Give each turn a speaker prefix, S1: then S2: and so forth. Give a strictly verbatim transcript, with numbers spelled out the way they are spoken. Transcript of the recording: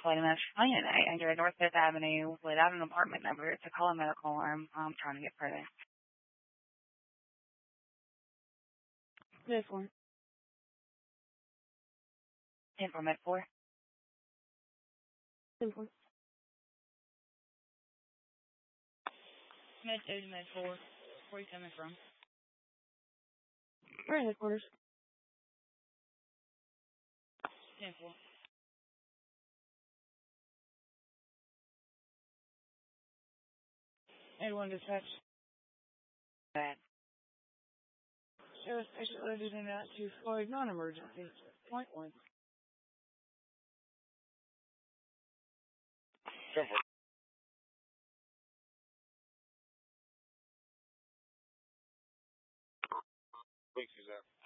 S1: flight of Mediterranean. I entered North Fifth Avenue without an apartment number to call a medical alarm. I'm trying to get further.
S2: This one.
S1: ten for Med four.
S2: Simple.
S1: Med two to Med four. Where are you coming from?
S2: Right in the corners.
S1: ten four.
S2: Anyone dispatch?
S1: Bad.
S2: Shows patient loaded in out to Floyd non-emergency. Point one.
S1: ten four.
S3: Weeks is that?